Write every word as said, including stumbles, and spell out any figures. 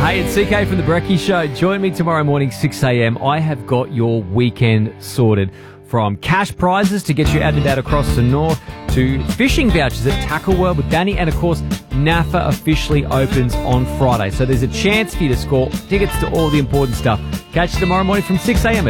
Hey, it's C K from The Brekkie Show. Join me tomorrow morning, six a.m. I have got your weekend sorted. From cash prizes to get you out and about across the north to fishing vouchers at Tackle World with Danny. And, of course, NAFA officially opens on Friday. So there's a chance for you to score tickets to all the important stuff. Catch you tomorrow morning from six a.m.